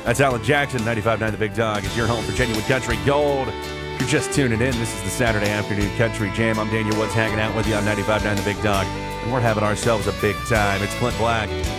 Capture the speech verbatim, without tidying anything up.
That's Alan Jackson, ninety-five point nine The Big Dog. It's your home for genuine country gold. If you're just tuning in, this is the Saturday Afternoon Country Jam. I'm Daniel Woods hanging out with you on ninety-five point nine The Big Dog. And we're having ourselves a big time. It's Clint Black.